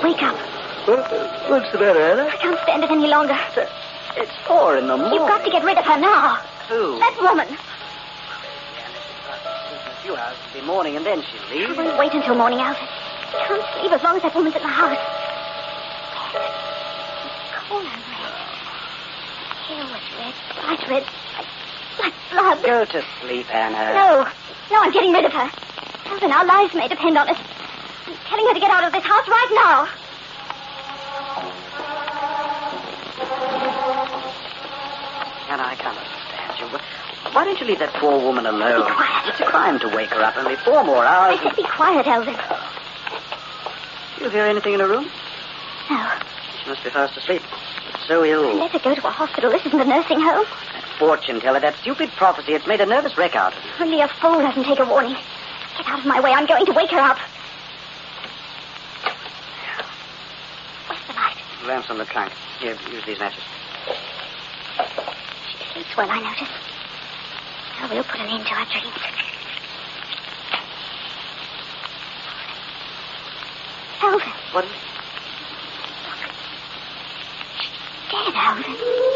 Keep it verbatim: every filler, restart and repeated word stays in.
wake up. What, what's the matter, Anna? I can't stand it any longer. It's four in the morning. You've got to get rid of her now. Who? That woman. A few hours will be morning, and then she'll I leave. won't wait until morning, Alvin. I can't sleep as long as that woman's in the house. It's collar red. Hair was red, bright red, like, like blood. Go to sleep, Anna. No. No, I'm getting rid of her. Alvin, our lives may depend on it. I'm telling her to get out of this house right now. Anna, I can't understand you. Why don't you leave that poor woman alone? Be quiet. It's a crime to wake her up. Only four more hours. I said be quiet, Alvin. Do you hear anything in her room? No. She must be fast asleep. So ill. Let her go to a hospital. This isn't a nursing home. That fortune teller, that stupid prophecy, it's made a nervous wreck out of her. Only a fool doesn't take a warning. Get out of my way. I'm going to wake her up. Where's the light? Lamps on the trunk. Here, use these matches. She sleeps well, I notice. Now we'll put an end to our dreams. Alvin. What is it? She's dead, Alvin.